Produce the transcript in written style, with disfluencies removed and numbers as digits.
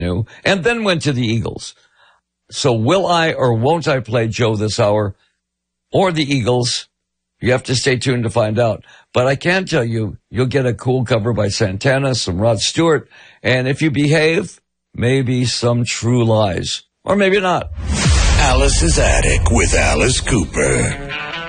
and then went to the Eagles. So will I or won't I play Joe this hour or the Eagles? You have to stay tuned to find out. But I can tell you, you'll get a cool cover by Santana, some Rod Stewart, and if you behave, maybe some True Lies. Or maybe not. Alice's Attic with Alice Cooper.